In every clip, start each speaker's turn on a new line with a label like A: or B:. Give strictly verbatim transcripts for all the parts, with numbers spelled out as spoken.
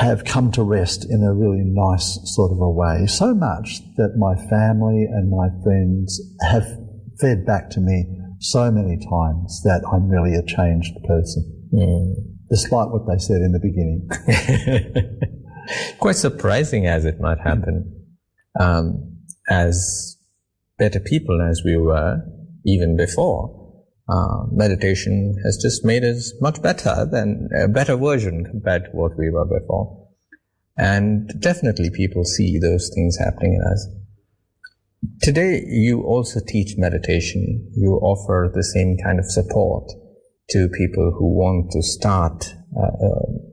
A: have come to rest in a really nice sort of a way, so much that my family and my friends have fed back to me so many times that I'm really a changed person, mm. despite what they said in the beginning.
B: Quite surprising as it might happen. Um, as better people as we were even before, uh, meditation has just made us much better than a better version compared to what we were before. And definitely people see those things happening in us. Today, you also teach meditation. You offer the same kind of support to people who want to start uh,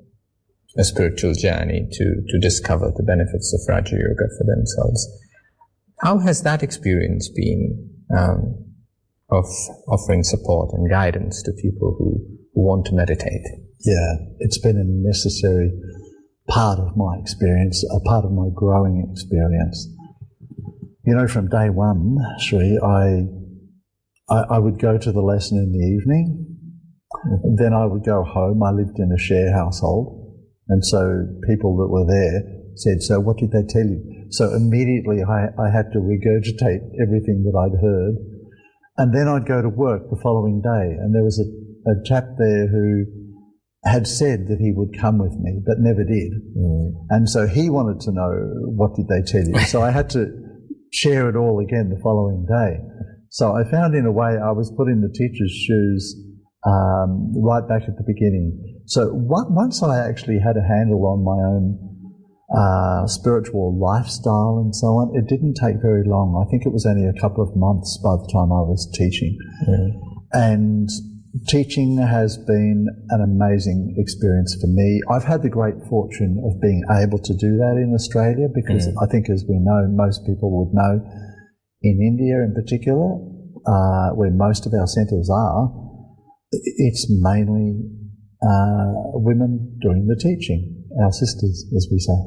B: a spiritual journey to, to discover the benefits of Raja Yoga for themselves. How has that experience been um, of offering support and guidance to people who, who want to meditate?
A: Yeah, it's been a necessary part of my experience, a part of my growing experience. You know, from day one, Sri, I, I, I would go to the lesson in the evening, mm-hmm. then I would go home. I lived in a share household, and so people that were there said, so what did they tell you? So immediately I, I had to regurgitate everything that I'd heard, and then I'd go to work the following day, and there was a, a chap there who had said that he would come with me, but never did. Mm. And so he wanted to know, what did they tell you? So I had to share it all again the following day. So I found, in a way, I was put in the teacher's shoes um, right back at the beginning. So one, once I actually had a handle on my own uh, spiritual lifestyle and so on, it didn't take very long. I think it was only a couple of months by the time I was teaching. Mm. And teaching has been an amazing experience for me. I've had the great fortune of being able to do that in Australia because mm. I think, as we know, most people would know, in India in particular, uh, where most of our centres are, it's mainly uh, women doing the teaching, our sisters, as we say.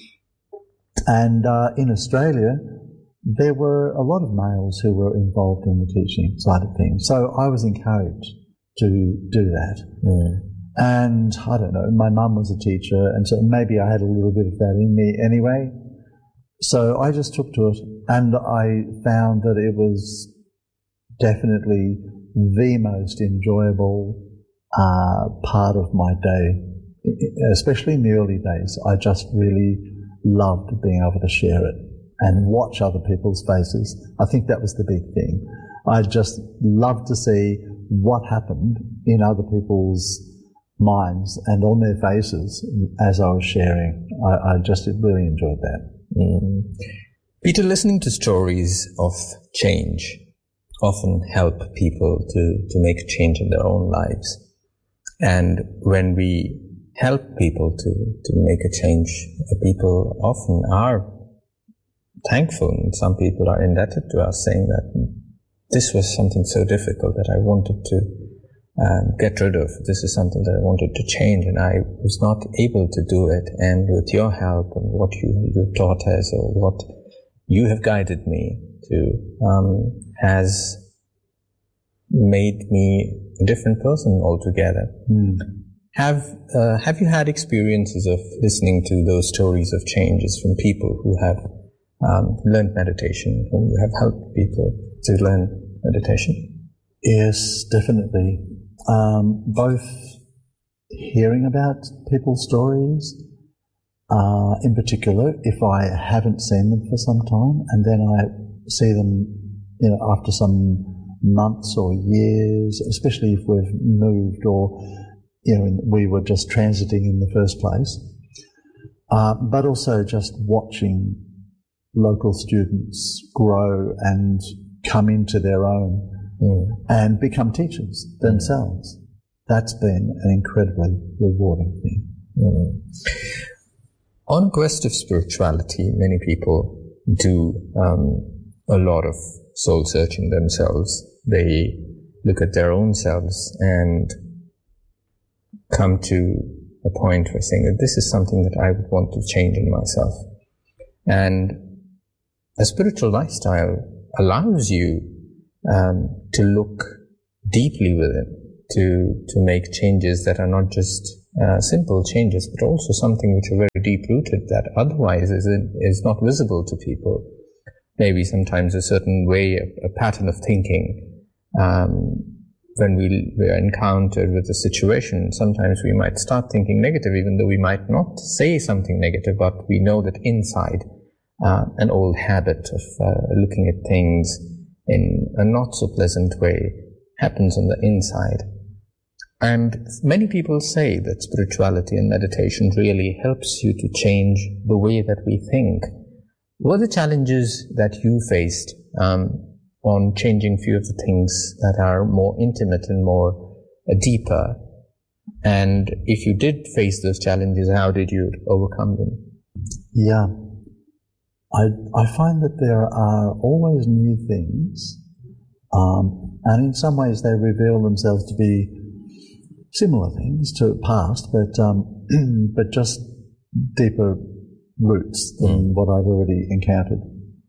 A: And uh, in Australia, there were a lot of males who were involved in the teaching side of things. So I was encouraged to do that. Mm. And I don't know, my mum was a teacher, and so maybe I had a little bit of that in me anyway. So I just took to it, and I found that it was definitely the most enjoyable uh, part of my day, especially in the early days. I just really loved being able to share it and watch other people's faces. I think that was the big thing. I just loved to see what happened in other people's minds and on their faces as I was sharing. I, I just really enjoyed that.
B: Mm. Peter, listening to stories of change often help people to, to make a change in their own lives. And when we help people to, to make a change, people often are thankful, and some people are indebted to us, saying that this was something so difficult that I wanted to um, get rid of. This is something that I wanted to change, and I was not able to do it. And with your help and what you, you taught us, or what you have guided me to, um, has made me a different person altogether. Mm. Have uh, have you had experiences of listening to those stories of changes from people who have um, learned meditation, whom you have helped people to learn meditation?
A: Yes, definitely. Um, both hearing about people's stories, uh, in particular, if I haven't seen them for some time, and then I see them, you know, after some months or years, especially if we've moved or, you know, we were just transiting in the first place, uh, but also just watching local students grow and come into their own mm. and become teachers themselves. Mm. That's been an incredibly rewarding thing.
B: Mm. On a quest of spirituality, many people do um, a lot of soul searching themselves. They look at their own selves and come to a point where saying that this is something that I would want to change in myself. And a spiritual lifestyle allows you um, to look deeply within, to to make changes that are not just uh, simple changes, but also something which are very deep-rooted that otherwise is, is not visible to people. Maybe sometimes a certain way, a, a pattern of thinking. Um, when we, we are encountered with a situation, sometimes we might start thinking negative, even though we might not say something negative, but we know that inside uh, an old habit of uh, looking at things in a not so pleasant way happens on the inside. And many people say that spirituality and meditation really helps you to change the way that we think. What are the challenges that you faced um, on changing few of the things that are more intimate and more uh, deeper? And if you did face those challenges, how did you overcome them?
A: Yeah. I, I find that there are always new things, um, and in some ways they reveal themselves to be similar things to past, but um, but just deeper roots than mm. what I've already encountered.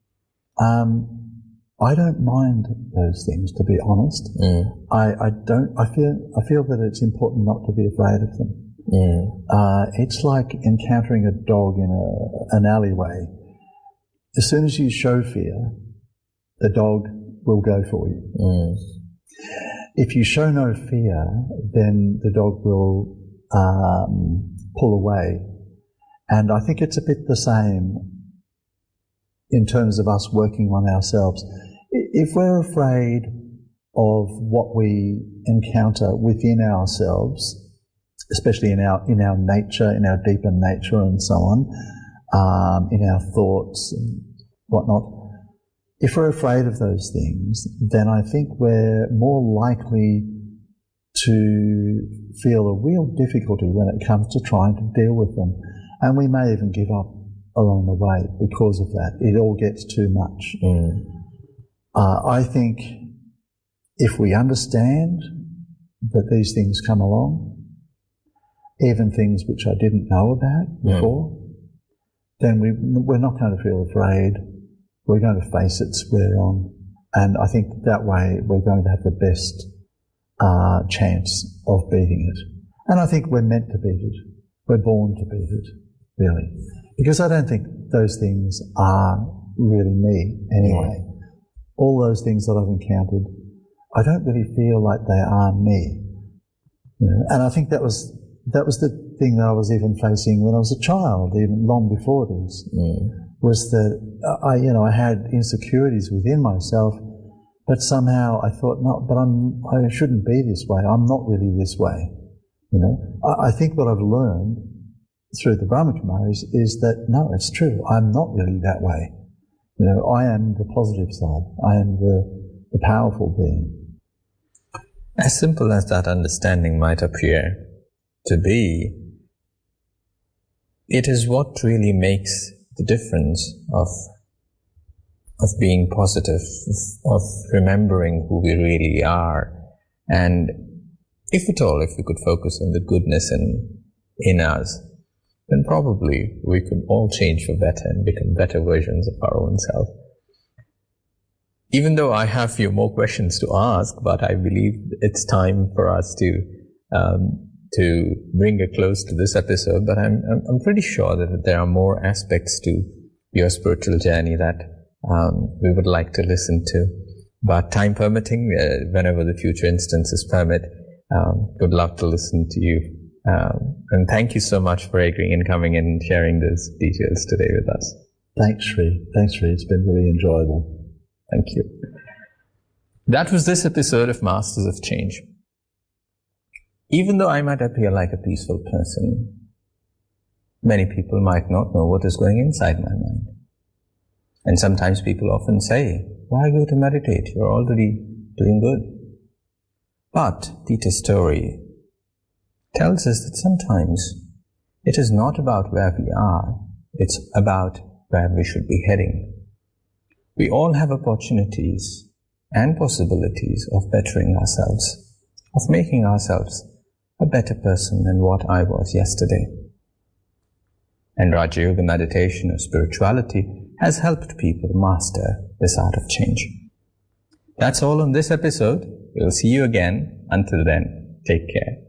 A: Um, I don't mind those things, to be honest. Mm. I, I don't. I feel. I feel that it's important not to be afraid of them. Mm. Uh, it's like encountering a dog in a, an alleyway. As soon as you show fear, the dog will go for you. Mm. If you show no fear, then the dog will um, pull away. And I think it's a bit the same in terms of us working on ourselves. If we're afraid of what we encounter within ourselves, especially in our in our nature, in our deeper nature and so on, um, in our thoughts and whatnot, if we're afraid of those things, then I think we're more likely to feel a real difficulty when it comes to trying to deal with them. And we may even give up along the way because of that. It all gets too much. Mm. Uh, I think if we understand that these things come along, even things which I didn't know about before, mm. then we, we're not going to feel afraid. We're going to face it square on. And I think that way we're going to have the best uh, chance of beating it. And I think we're meant to beat it. We're born to beat it, really. Because I don't think those things are really me anyway. Mm. All those things that I've encountered, I don't really feel like they are me. You know? And I think that was that was the thing that I was even facing when I was a child, even long before this, mm. was that I, you know, I had insecurities within myself, but somehow I thought, no, but I'm, I shouldn't be this way. I'm not really this way. You know, I, I think what I've learned through the Brahma Kumaris is that no, it's true. I'm not really that way. You know, I am the positive side. I am the, the powerful being.
B: As simple as that understanding might appear to be, it is what really makes the difference of of being positive, of remembering who we really are. And if at all, if we could focus on the goodness in, in us, then probably we could all change for better and become better versions of our own self. Even though I have a few more questions to ask, but I believe it's time for us to um, to bring a close to this episode. But I'm I'm pretty sure that there are more aspects to your spiritual journey that um, we would like to listen to. But time permitting, uh, whenever the future instances permit, um, would love to listen to you. Um, and thank you so much for agreeing and coming in and sharing those details today with us.
A: Thanks, Sri. Thanks, Sri. It's been really enjoyable.
B: Thank you. That was this episode of Masters of Change. Even though I might appear like a peaceful person, many people might not know what is going inside my mind. And sometimes people often say, why go to meditate? You're already doing good. But Peter's story tells us that sometimes it is not about where we are, it's about where we should be heading. We all have opportunities and possibilities of bettering ourselves, of making ourselves a better person than what I was yesterday. And Raja Yoga meditation or spirituality has helped people master this art of change. That's all on this episode. We'll see you again. Until then, take care.